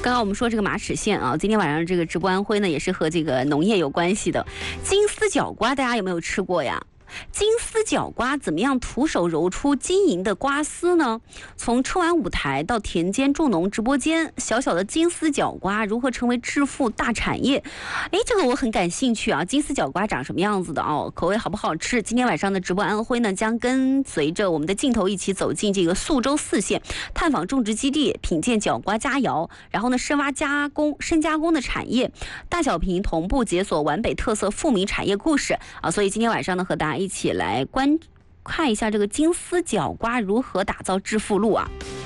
刚刚我们说这个马齿苋啊，今天晚上这个直播安徽呢，也是和这个农业有关系的。金丝角瓜，大家有没有吃过呀？金丝角瓜怎么样徒手揉出晶莹的瓜丝呢？从春晚舞台到田间助农直播间，小小的金丝角瓜如何成为致富大产业？这个我很感兴趣啊！金丝角瓜长什么样子的哦？口味好不好吃？今天晚上的直播安徽呢，将跟随着我们的镜头一起走进这个宿州4县，探访种植基地，品鉴角瓜佳肴，然后呢，深挖深加工的产业，大小屏同步解锁皖北特色富民产业故事啊！所以今天晚上呢，和大家一起来看一下这个金丝角瓜如何打造致富路啊！